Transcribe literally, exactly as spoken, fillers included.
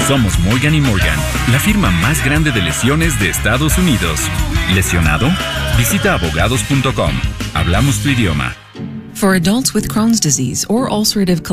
Somos Morgan y Morgan, la firma más grande de lesiones de Estados Unidos. ¿Lesionado? Visita abogados punto com. Hablamos tu idioma. For adults with Crohn's disease or ulcerative colitis,